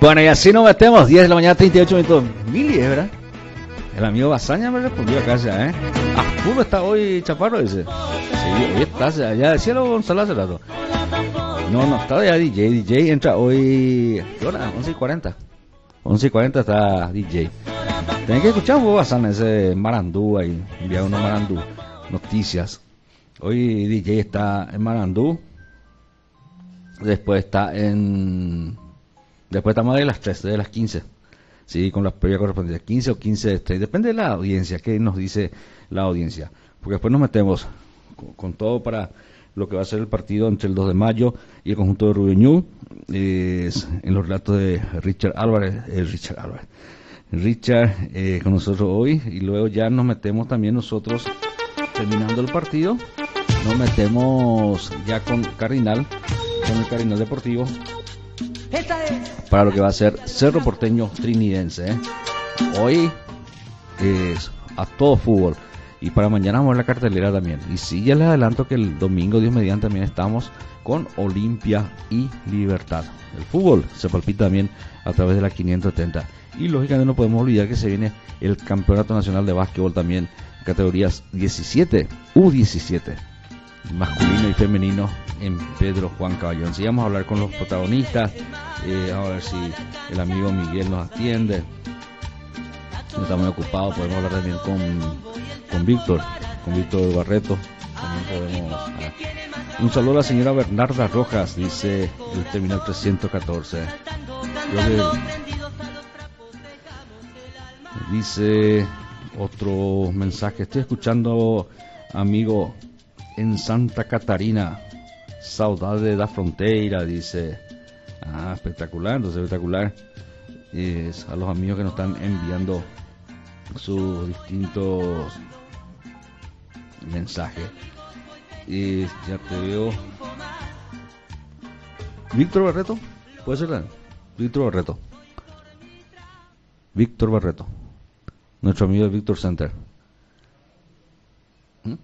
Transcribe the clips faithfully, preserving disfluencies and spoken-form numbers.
Bueno, y así nos metemos, diez de la mañana, treinta y ocho minutos. Mili, ¿eh, verdad? El amigo Bazaña me respondió acá ya, ¿eh? Ah, puro está hoy, Chaparro, dice. Sí, hoy está ya, ya decía lo Gonzalo hace rato. No, no, está ya D J, D J entra hoy, ¿qué hora? once y cuarenta. once y cuarenta está D J. Tenés que escuchar un poco Bazaña, ese Marandú ahí, envía uno Marandú, noticias. Hoy D J está en Marandú, después está en... Después estamos de las tres, de las quince. Sí, con las previas correspondientes, quince o quince de tres, depende de la audiencia, qué nos dice la audiencia, porque después nos metemos con, con todo para lo que va a ser el partido entre el dos de mayo y el conjunto de Rubeñú, eh, en los relatos de Richard Álvarez, eh, Richard Álvarez, Richard eh, con nosotros hoy, y luego ya nos metemos también nosotros, terminando el partido, nos metemos ya con Cardinal, con el Cardinal Deportivo, para lo que va a ser Cerro Porteño Trinidense, ¿eh? Hoy es a todo fútbol, y para mañana vamos a ver la cartelera también. Y sí, ya les adelanto que el domingo, Dios mediante, también estamos con Olimpia y Libertad. El fútbol se palpita también a través de la quinientos setenta, y lógicamente no podemos olvidar que se viene el Campeonato Nacional de Básquetbol también, categorías diecisiete, U diecisiete, masculino y femenino, en Pedro Juan Caballón. Si vamos a hablar con los protagonistas, eh, a ver si el amigo Miguel nos atiende. No estamos ocupados, podemos hablar también con, con Víctor, con Víctor Barreto. También podemos. Ah. Un saludo a la señora Bernarda Rojas, dice el terminal trescientos catorce. Creo que dice otro mensaje. Estoy escuchando, amigo, en Santa Catarina. Saudade da frontera, dice. Ah, espectacular, entonces espectacular. Es a los amigos que nos están enviando sus distintos mensajes. Y ya te veo. Víctor Barreto, ¿puede ser? Víctor Barreto. Víctor Barreto. Nuestro amigo de Víctor Center. ¿Mm?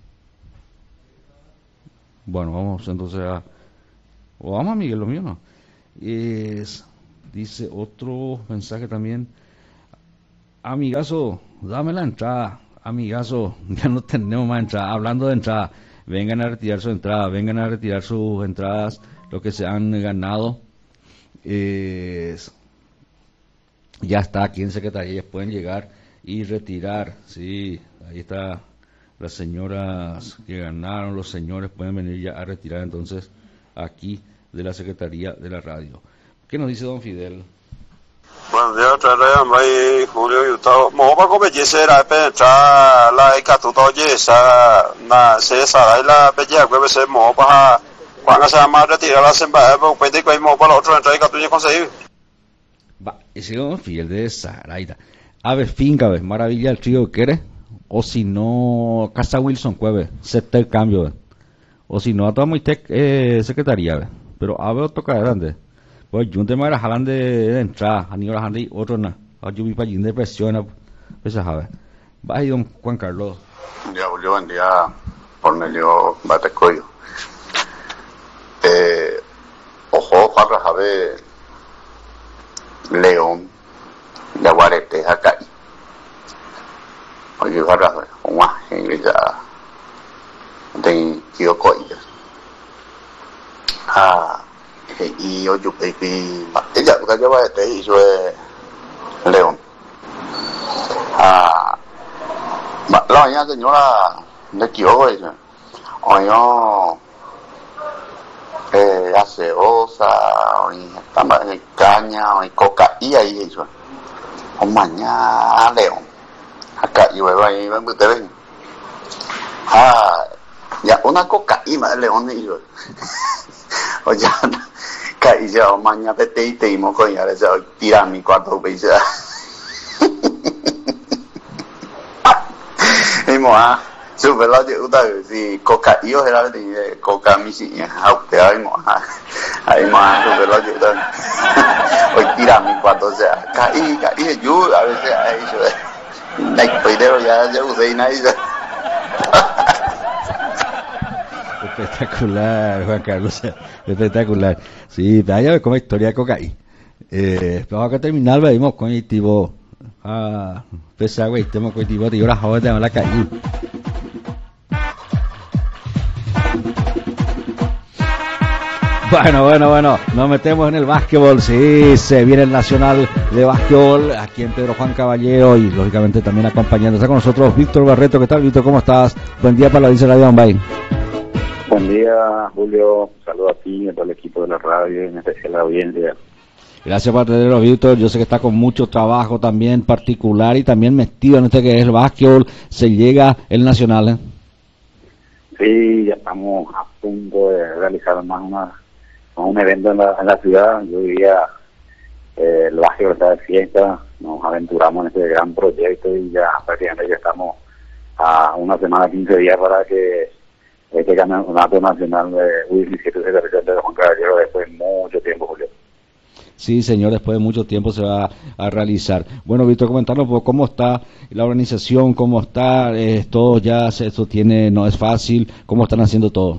Bueno, vamos entonces a... O vamos a Miguel, lo mío no. Es, dice otro mensaje también. Amigazo, dame la entrada. Amigazo, ya no tenemos más entrada. Hablando de entrada, vengan a retirar su entrada, vengan a retirar sus entradas, lo que se han ganado. Es, ya está aquí en Secretaría, pueden llegar y retirar. Sí, ahí está. Las señoras que ganaron, los señores pueden venir ya a retirar entonces aquí de la Secretaría de la Radio. ¿Qué nos dice don Fidel? Buenos días, otra vez, hombre, Julio y Gustavo. Mo pa come yesera penetra la icatuto yesa na cesa la bella que se mo pa cuando se llama retirar la semba, pues de que mo pa la otra entra icatuto conseguir. Va, ese don Fidel de Saraita. A ver, finca, ves, maravilla el trío que eres. O si no, Casa Wilson Cueve, sexta el cambio, ¿ve? O si no, a toda muy eh, secretaría, ¿ve? Pero a ver, toca grande. Pues yo un tema era jalan de, de entrada, a nivel de otro nada. Yo vi para allí de presión, pues a ver. Va ahí don Juan Carlos. Ya, Julio, buen día, Cornelio Batecoyo. Eh, ojo, para saber, León, Yaguarete, acá. Oye, para saber, un ángel ya, de Kiocoya. Ah, y yo, yo, y ella, porque Yaguarete hizo León. Ah, la mañana señora de Kioco dice, oye, eh, gaseosa, oye, caña, oye, coca, y ahí hizo, o mañana León, acá, y bueno, ahí ven ustedes, ah, ya, una coca, y más León hizo, oye, caí ya, o mañana vete y te y moco, ya, ya, tira mi cuarto, veis, ah, super lo chịu từ thì coca yếu hay là thì coca mi xị học thế ấy mà ấy mà super lo chịu từ ôi đi làm mình quan tôi sẽ cái cái cái chú ở sẽ ấy rồi này tới đây rồi ya ya usé này rồi. Espectacular, Juan Carlos, espectacular. Sí, vaya como historia de cocaína. Eh, vamos a terminar, venimos con el tipo. Ah, pesa, güey, tenemos con el tipo de horas joven de la calle. Bueno, bueno, bueno, nos metemos en el básquetbol, sí, se viene el Nacional de Básquetbol aquí en Pedro Juan Caballero y lógicamente también acompañando. Está con nosotros Víctor Barreto. ¿Qué tal, Víctor? ¿Cómo estás? Buen día para la audiencia de Radio Bombay. Buen día, Julio. Saludo a ti y a todo el equipo de la radio, en especial a la audiencia. Gracias por tenerlo, Víctor. Yo sé que está con mucho trabajo también particular y también metido en este que es el básquetbol. Se llega el Nacional, ¿eh? Sí, ya estamos a punto de realizar más una un evento en la, en la ciudad. Yo diría, eh, el básquetbol está de fiesta, nos aventuramos en este gran proyecto y ya prácticamente ya estamos a una semana, quince días para que este campeonato nacional de U diecisiete se realice de Juan Caballero después de mucho tiempo, Julio. Sí, señor, después de mucho tiempo se va a realizar. Bueno, Víctor, comentarnos pues, cómo está la organización, cómo está, eh, todo ya se sostiene, no es fácil, cómo están haciendo todo.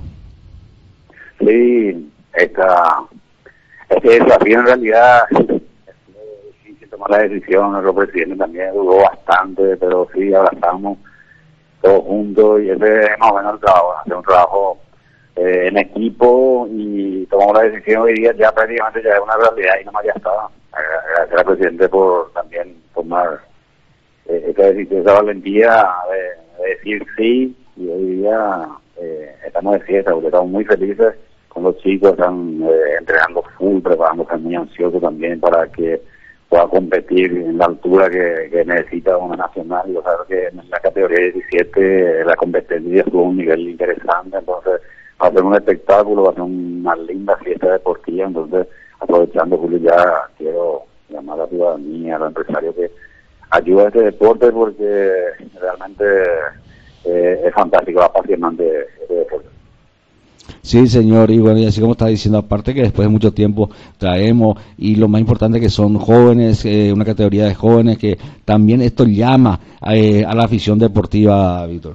Sí, esta, este desafío en realidad es difícil tomar la decisión. Nuestro presidente también dudó bastante, pero sí abrazamos todos juntos y ese es más o menos el trabajo, hacer un trabajo eh, en equipo y tomamos la decisión hoy día, ya prácticamente ya es una realidad y nomás ya está. Agradecer al presidente por también tomar eh, esta decisión, esa valentía de, de decir sí, y hoy día eh, estamos de fiesta porque estamos muy felices. Los chicos están eh, entrenando full, preparándose muy ansiosos también para que pueda competir en la altura que, que necesita una nacional. Yo creo que en la categoría diecisiete la competencia estuvo a un nivel interesante, entonces va a ser un espectáculo, va a ser una linda fiesta deportiva. Entonces, aprovechando, Julio, ya quiero llamar a la ciudadanía, a los empresarios que ayuden a este deporte porque realmente eh, es fantástico, apasionante este deporte. Sí, señor, y bueno, y así como está diciendo, aparte que después de mucho tiempo traemos, y lo más importante que son jóvenes, eh, una categoría de jóvenes, que también esto llama eh, a la afición deportiva, Víctor.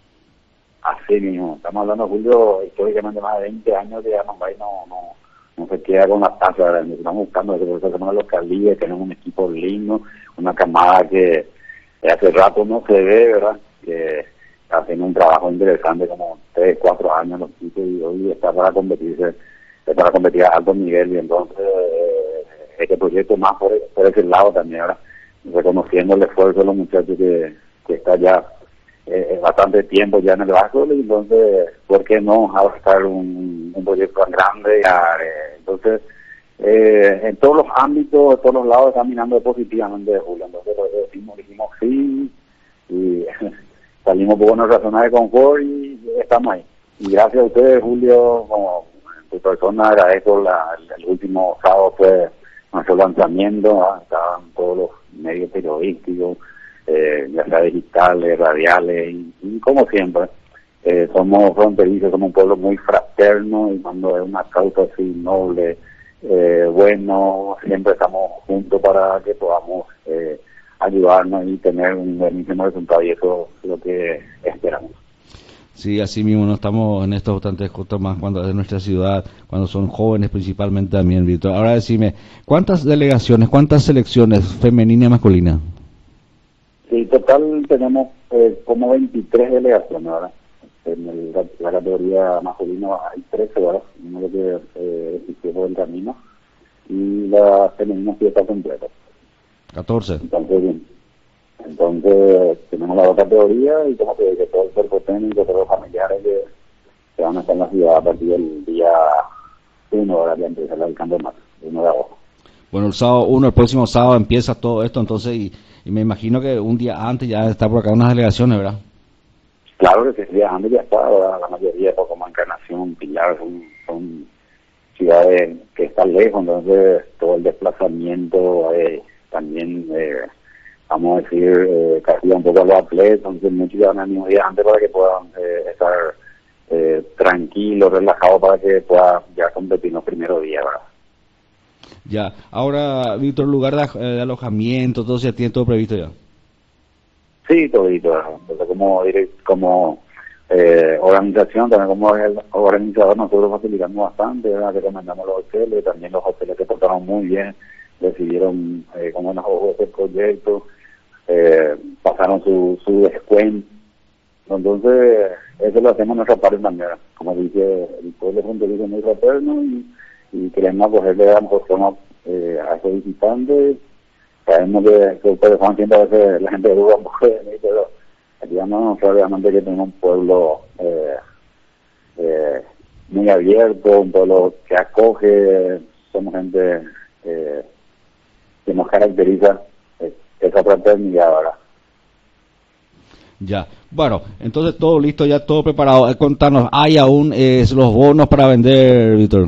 Así mismo, estamos hablando, Julio, históricamente más de veinte años de Bombay no, no, no se queda con la taza, estamos buscando, por eso hacemos la localidad, tenemos un equipo lindo, una camada que hace rato no se ve, ¿verdad?, que haciendo un trabajo interesante, como tres, cuatro años los chicos, y hoy está para competirse, para competir a alto nivel, y entonces eh, este proyecto más por, por ese lado también, ahora reconociendo el esfuerzo de los muchachos que, que está ya eh, bastante tiempo ya en el básquetbol, y entonces, ¿por qué no abarcar un, un proyecto tan grande? Eh, entonces, eh, en todos los ámbitos, en todos los lados están mirando positivamente, Julio, entonces dijimos, dijimos sí, y salimos por una razón de confort y estamos ahí. Y gracias a ustedes, Julio, como tu persona, agradezco la, el, el último sábado fue nuestro lanzamiento, ¿eh? Estaban todos los medios periodísticos, eh, ya sea digitales, radiales, y, y como siempre, eh, somos fronterizos, somos un pueblo muy fraterno, y cuando es una causa así noble, eh, bueno, siempre estamos juntos para que podamos eh, ayudarnos y tener un buenísimo resultado, y eso es lo que esperamos. Sí, así mismo, no estamos en estos tantos costos más cuando es de nuestra ciudad, cuando son jóvenes principalmente también, Víctor. Ahora decime, ¿cuántas delegaciones, cuántas selecciones femenina y masculina? Sí, total tenemos eh, como veintitrés delegaciones ahora. En el, la categoría masculina hay trece ahora, uno que eh, hicimos el camino, y la femenina sí está completa. catorce. Entonces, bien. Entonces, tenemos la dos categorías y como te digo, todo el cuerpo técnico, todos los familiares que, que van a estar en la ciudad a partir del día uno, ahora ya empieza el campeonato, uno de agosto. Bueno, el sábado uno, el próximo sábado empieza todo esto, entonces, y, y me imagino que un día antes ya está por acá unas delegaciones, ¿verdad? Claro que sí, día antes ya está, ¿verdad? La mayoría, como Encarnación, Pilar, son, son ciudades que están lejos, entonces todo el desplazamiento eh, también... Eh, vamos a decir, eh, castiga un poco a los atletas, entonces muchos ya van a venir un día antes para que puedan eh, estar eh, tranquilos, relajados, para que puedan ya competir en los primeros días, ¿verdad? Ya, ahora, Víctor, lugar de, de alojamiento, todo se tiene todo previsto ya. Sí, todito, entonces como, como eh, organización, también como el organizador, nosotros facilitamos bastante, ¿verdad? Recomendamos los hoteles, también los hoteles que portaron muy bien decidieron eh, con buenos ojos este proyecto, eh, pasaron su, su descuento. Entonces, eso lo hacemos nuestra parte también, como dice el pueblo fronterizo muy fraterno, y, y queremos acogerle de la mejor forma eh, a esos visitantes. Sabemos que, que ustedes van siempre a veces la gente duda un poco de mí, pero aquí vamos a realmente que tenemos un pueblo eh, eh, muy abierto, un pueblo que acoge, somos gente eh, que nos caracteriza eh, esa fraternidad, ¿verdad? Ya, bueno, entonces todo listo, ya todo preparado. Eh, Contanos, ¿hay aún eh, los bonos para vender, Víctor?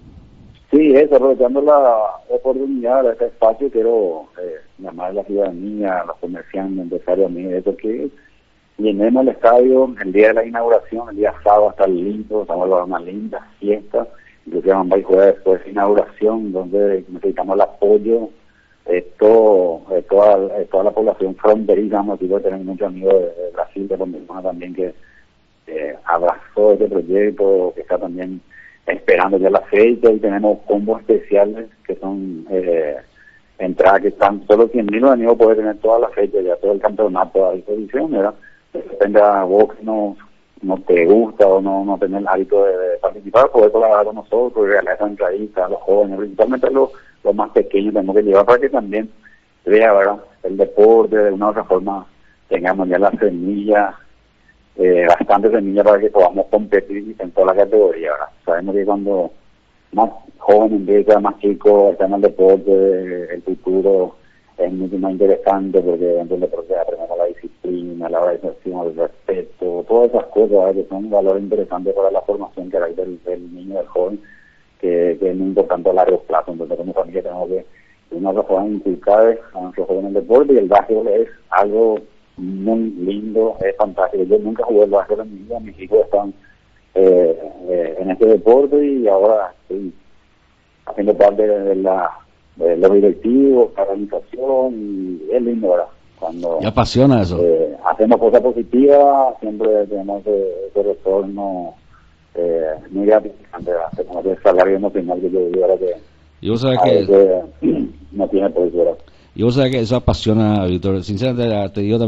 Sí, eso, aprovechando la oportunidad de este espacio, quiero eh, llamar a la ciudadanía, a los comerciantes, empresarios, amigos, eso que llenemos el estadio el día de la inauguración, el día sábado va a estar lindo, estamos a dar una linda fiesta, inclusive Mambay juega después de inauguración, donde necesitamos el apoyo de, todo, de, toda, de toda la población fronteriza. Vamos a tener muchos amigos de, de Brasil, de Dominicana también, que eh, abrazó este proyecto, que está también esperando ya la fecha, y tenemos combos especiales que son eh, entradas que están solo cien mil amigos, puede tener toda la fecha, ya todo el campeonato a disposición, ¿verdad? Depende a vos que no, no te gusta o no, no tenés el hábito de, de participar, poder colaborar con nosotros y regalar esa entradita a los jóvenes, principalmente a los, los más pequeños, tenemos que llevar para que también vea, ¿verdad?, el deporte de una u otra forma, tengamos ya la semilla, eh, bastante semilla para que podamos competir en toda la categoría, ¿verdad? Sabemos que cuando más joven empieza, más chico está en el deporte, el futuro es mucho más interesante, porque dentro del deporte aprendemos la disciplina, la organización, el respeto, todas esas cosas, ¿verdad?, que son valores interesantes para la formación que hay del, del niño, del joven, que, que es muy importante a largo plazo. Entonces, como familia tenemos que nosotros podamos inculcar a nuestros jóvenes el deporte, y el básquetbol es algo muy lindo, es fantástico. Yo nunca jugué el básquetbol en mi vida, mis hijos están eh, eh, en este deporte, y ahora estoy haciendo parte de la de los directivos, la organización, y es lindo, ¿verdad? Cuando ¿Me apasiona eso? Eh, hacemos cosas positivas, siempre tenemos ese, ese retorno eh, muy gratificante, ¿verdad? Tenemos ese salario emocional que yo digo, ¿verdad?, que Y vos sabés a que, veces no tiene precio, ¿verdad? y vos sabés que eso apasiona, Víctor. Sinceramente, te digo